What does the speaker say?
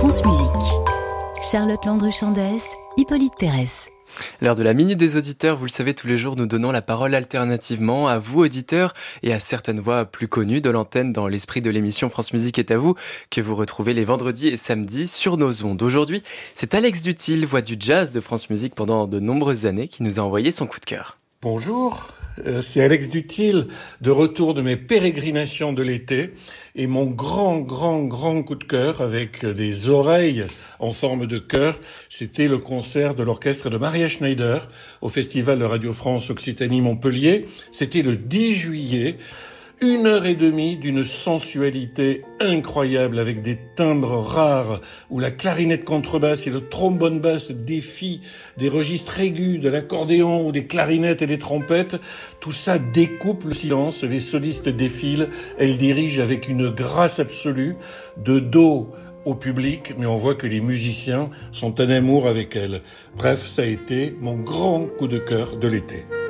France Musique. Charlotte Landru-Chandès, Hippolyte Pérez. L'heure de la Minute des auditeurs, vous le savez, tous les jours nous donnons la parole alternativement à vous auditeurs et à certaines voix plus connues de l'antenne dans l'esprit de l'émission France Musique est à vous, que vous retrouvez les vendredis et samedis sur nos ondes. Aujourd'hui, c'est Alex Dutil, voix du jazz de France Musique pendant de nombreuses années, qui nous a envoyé son coup de cœur. Bonjour, c'est Alex Dutil, de retour de mes pérégrinations de l'été, et mon grand coup de cœur, avec des oreilles en forme de cœur, c'était le concert de l'orchestre de Maria Schneider au Festival de Radio France Occitanie Montpellier. C'était le 10 juillet. 1h30 d'une sensualité incroyable avec des timbres rares où la clarinette contrebasse et le trombone basse défient des registres aigus de l'accordéon ou des clarinettes et des trompettes. Tout ça découpe le silence, les solistes défilent, elles dirigent avec une grâce absolue de dos au public, mais on voit que les musiciens sont en amour avec elles. Bref, ça a été mon grand coup de cœur de l'été.